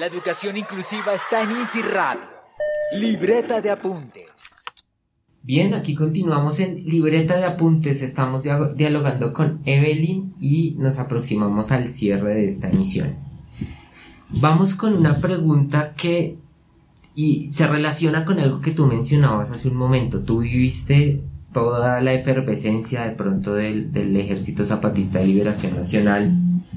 La educación inclusiva está en Easy Radio. Libreta de apuntes. Bien, aquí continuamos en Libreta de apuntes. Estamos dialogando con Evelyn y nos aproximamos al cierre de esta emisión. Vamos con una pregunta que se relaciona con algo que tú mencionabas hace un momento. Tú viviste toda la efervescencia de pronto del Ejército Zapatista de Liberación Nacional.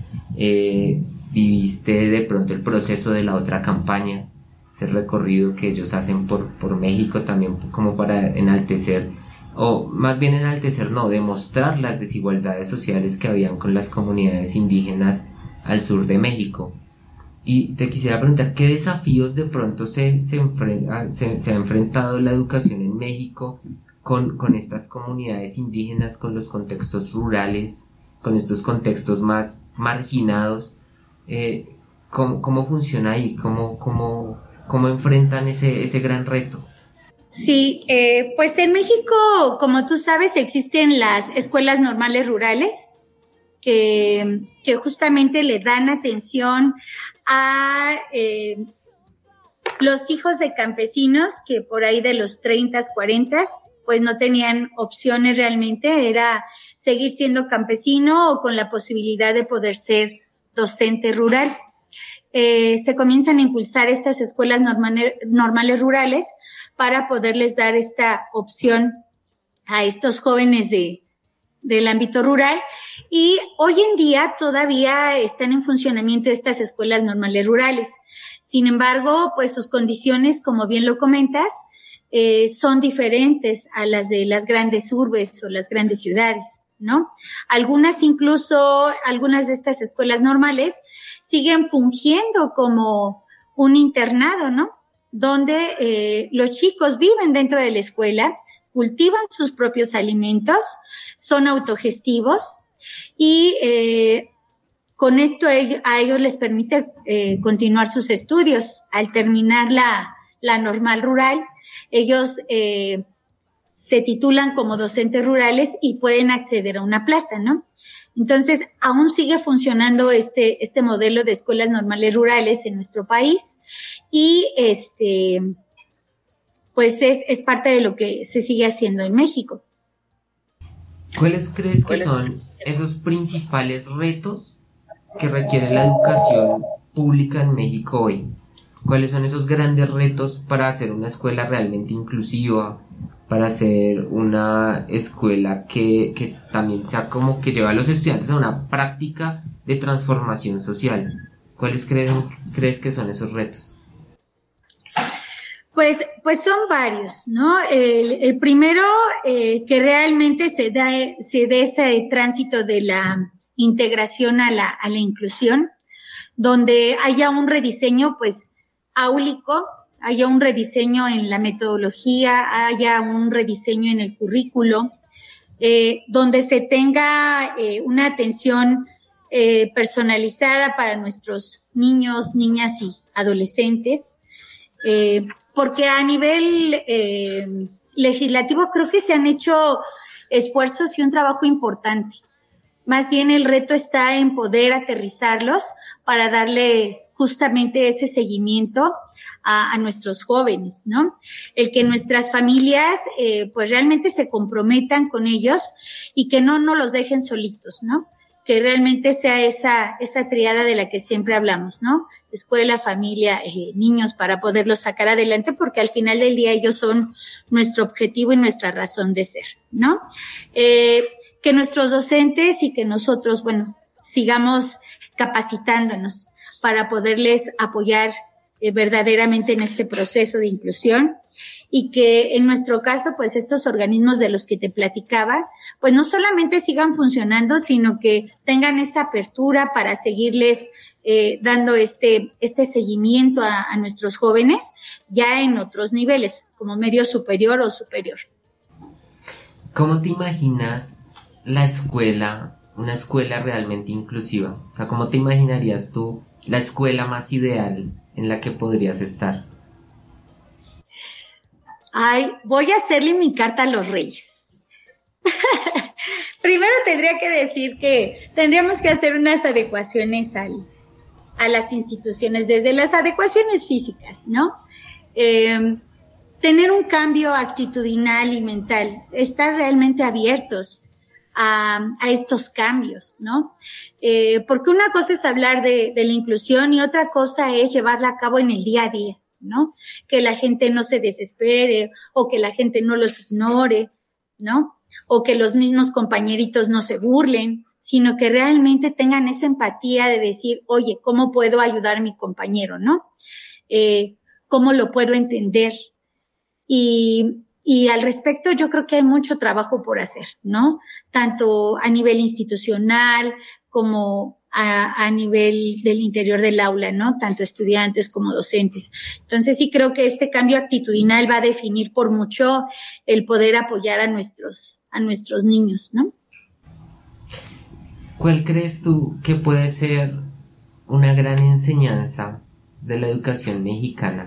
Viviste de pronto el proceso de la otra campaña, ese recorrido que ellos hacen por México también como para enaltecer, o más bien enaltecer, no, demostrar las desigualdades sociales que habían con las comunidades indígenas al sur de México. Y te quisiera preguntar, ¿qué desafíos de pronto se ha enfrentado la educación en México con estas comunidades indígenas, con los contextos rurales, con estos contextos más marginados? ¿Cómo funciona ahí? ¿Cómo enfrentan ese gran reto? Sí, pues en México, como tú sabes, existen las escuelas normales rurales que justamente le dan atención a los hijos de campesinos que por ahí de los 30, 40, pues no tenían opciones realmente, era seguir siendo campesino o con la posibilidad de poder ser docente rural. Se comienzan a impulsar estas escuelas normales rurales para poderles dar esta opción a estos jóvenes del ámbito rural, y hoy en día todavía están en funcionamiento estas escuelas normales rurales. Sin embargo, pues sus condiciones, como bien lo comentas, son diferentes a las de las grandes urbes o las grandes ciudades, ¿no? Algunas de estas escuelas normales siguen fungiendo como un internado, ¿no? Donde los chicos viven dentro de la escuela, cultivan sus propios alimentos, son autogestivos y con esto a ellos les permite continuar sus estudios. Al terminar la normal rural, ellos se titulan como docentes rurales y pueden acceder a una plaza, ¿no? Entonces, aún sigue funcionando este modelo de escuelas normales rurales en nuestro país y pues es parte de lo que se sigue haciendo en México. ¿Cuáles crees que son esos principales retos que requiere la educación pública en México hoy? ¿Cuáles son esos grandes retos para hacer una escuela realmente inclusiva, para hacer una escuela que también sea como que lleva a los estudiantes a una práctica de transformación social? ¿Cuáles crees que son esos retos? Pues son varios, ¿no? El primero, que realmente se dé ese tránsito de la integración a la inclusión, donde haya un rediseño, pues, áulico, haya un rediseño en la metodología, haya un rediseño en el currículo, donde se tenga una atención personalizada para nuestros niños, niñas y adolescentes, porque a nivel legislativo creo que se han hecho esfuerzos y un trabajo importante. Más bien el reto está en poder aterrizarlos para darle justamente ese seguimiento a nuestros jóvenes, ¿no? El que nuestras familias pues realmente se comprometan con ellos y que no los dejen solitos, ¿no? Que realmente sea esa triada de la que siempre hablamos, ¿no? Escuela, familia, niños, para poderlos sacar adelante, porque al final del día ellos son nuestro objetivo y nuestra razón de ser, ¿no? Que nuestros docentes y que nosotros, bueno, sigamos capacitándonos para poderles apoyar verdaderamente en este proceso de inclusión, y que en nuestro caso, pues estos organismos de los que te platicaba, pues no solamente sigan funcionando, sino que tengan esa apertura para seguirles dando este seguimiento a nuestros jóvenes ya en otros niveles, como medio superior o superior. ¿Cómo te imaginas la escuela, una escuela realmente inclusiva? O sea, ¿cómo te imaginarías tú la escuela más ideal en la que podrías estar? Ay, voy a hacerle mi carta a los Reyes. Primero tendría que decir que tendríamos que hacer unas adecuaciones a las instituciones, desde las adecuaciones físicas, ¿no? Tener un cambio actitudinal y mental, estar realmente abiertos a estos cambios, ¿no? Porque una cosa es hablar de la inclusión y otra cosa es llevarla a cabo en el día a día, ¿no? Que la gente no se desespere o que la gente no los ignore, ¿no? O que los mismos compañeritos no se burlen, sino que realmente tengan esa empatía de decir, oye, ¿cómo puedo ayudar a mi compañero, no? ¿Cómo lo puedo entender? Y al respecto yo creo que hay mucho trabajo por hacer, ¿no? Tanto a nivel institucional como a nivel del interior del aula, ¿no? Tanto estudiantes como docentes. Entonces sí creo que este cambio actitudinal va a definir por mucho el poder apoyar a nuestros niños, ¿no? ¿Cuál crees tú que puede ser una gran enseñanza de la educación mexicana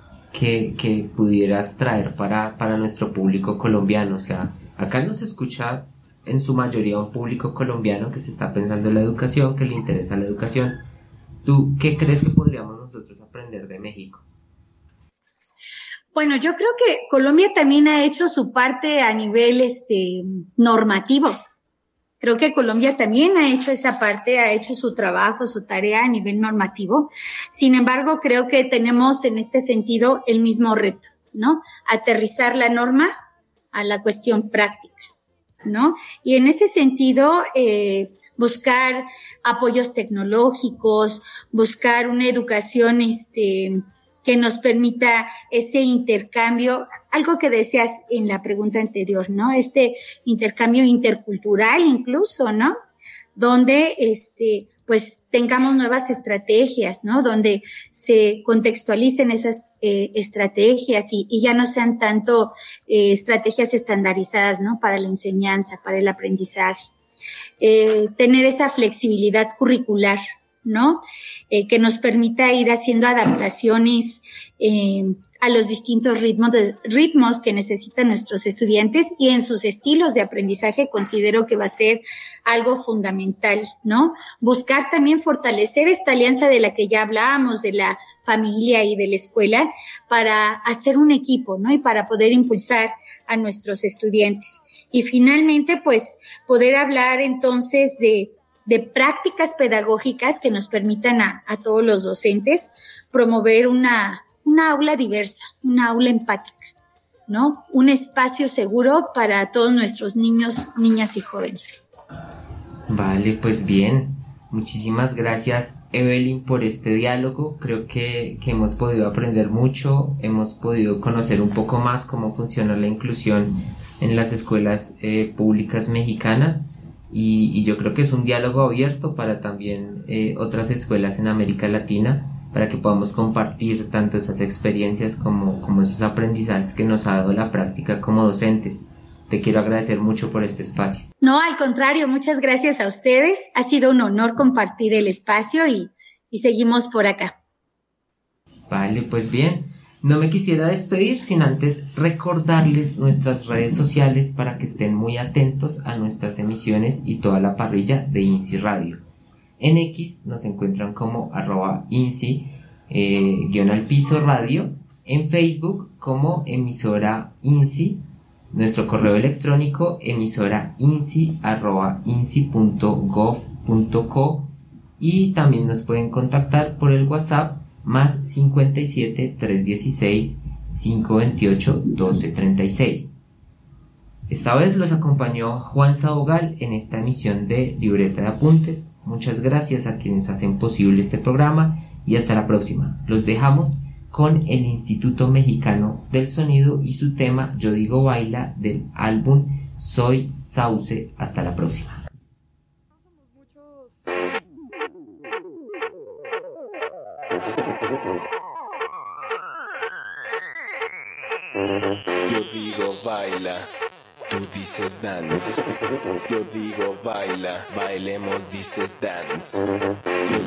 que pudieras traer para nuestro público colombiano? O sea, acá nos escucha en su mayoría un público colombiano que se está pensando en la educación, que le interesa la educación. ¿Tú qué crees que podríamos nosotros aprender de México? Bueno, yo creo que Colombia también ha hecho su parte a nivel normativo. Creo que Colombia también ha hecho esa parte, ha hecho su trabajo, su tarea a nivel normativo. Sin embargo, creo que tenemos en este sentido el mismo reto, ¿no? Aterrizar la norma a la cuestión práctica, ¿no? Y en ese sentido, buscar apoyos tecnológicos, buscar una educación, que nos permita ese intercambio, algo que decías en la pregunta anterior, ¿no? Este intercambio intercultural incluso, ¿no? Donde, pues tengamos nuevas estrategias, ¿no? Donde se contextualicen esas estrategias y ya no sean tanto estrategias estandarizadas, ¿no? Para la enseñanza, para el aprendizaje. Tener esa flexibilidad curricular, ¿no? Que nos permita ir haciendo adaptaciones a los distintos ritmos que necesitan nuestros estudiantes y en sus estilos de aprendizaje considero que va a ser algo fundamental, ¿no? Buscar también fortalecer esta alianza de la que ya hablábamos, de la familia y de la escuela, para hacer un equipo, ¿no? Y para poder impulsar a nuestros estudiantes. Y finalmente, pues, poder hablar entonces de prácticas pedagógicas que nos permitan a todos los docentes promover una aula diversa, una aula empática, ¿no? Un espacio seguro para todos nuestros niños, niñas y jóvenes. Vale, pues bien. Muchísimas gracias, Evelyn, por este diálogo. Creo que hemos podido aprender mucho, hemos podido conocer un poco más cómo funciona la inclusión en las escuelas públicas mexicanas. Y yo creo que es un diálogo abierto para también otras escuelas en América Latina, para que podamos compartir tanto esas experiencias como esos aprendizajes que nos ha dado la práctica como docentes. Te quiero agradecer mucho por este espacio. No, al contrario, muchas gracias a ustedes. Ha sido un honor compartir el espacio y seguimos por acá. Vale, pues bien. No me quisiera despedir sin antes recordarles nuestras redes sociales para que estén muy atentos a nuestras emisiones y toda la parrilla de INSI Radio. En X nos encuentran como @INSI_radio, en Facebook como emisora INSI, nuestro correo electrónico emisorainsi@insi.gov.co y también nos pueden contactar por el WhatsApp más 57 316 528 1236. Esta vez los acompañó Juan Sabogal en esta emisión de Libreta de Apuntes. Muchas gracias a quienes hacen posible este programa y hasta la próxima. Los dejamos con el Instituto Mexicano del Sonido y su tema Yo Digo Baila del álbum Soy Sauce. Hasta la próxima. Yo digo baila, tú dices dance. Yo digo baila, bailemos, dices dance. Yo